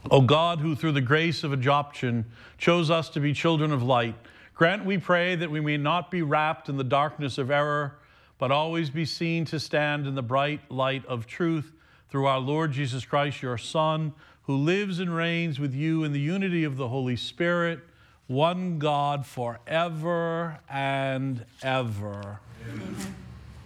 O God, who through the grace of adoption chose us to be children of light, grant, we pray, that we may not be wrapped in the darkness of error, but always be seen to stand in the bright light of truth, through our Lord Jesus Christ, your Son, who lives and reigns with you in the unity of the Holy Spirit, one God, forever and ever. Amen.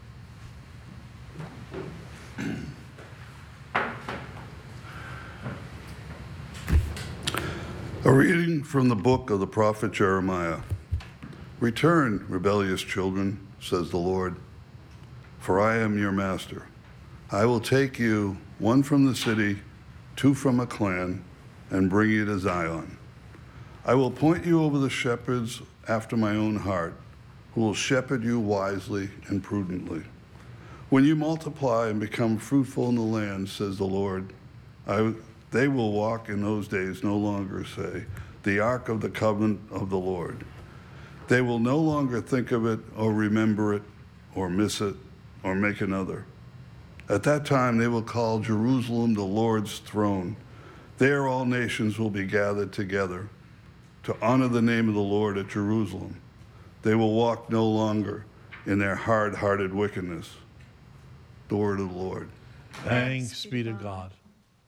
A reading from the book of the prophet Jeremiah. Return, rebellious children, says the Lord, for I am your master. I will take you, one from the city, two from a clan, and bring you to Zion. I will point you over the shepherds after my own heart, who will shepherd you wisely and prudently. When you multiply and become fruitful in the land, says the Lord, they will walk in those days no longer say, the ark of the covenant of the Lord. They will no longer think of it or remember it or miss it or make another. At that time they will call Jerusalem the Lord's throne. There all nations will be gathered together to honor the name of the Lord at Jerusalem. They will walk no longer in their hard-hearted wickedness. The word of the Lord. Thanks be to God.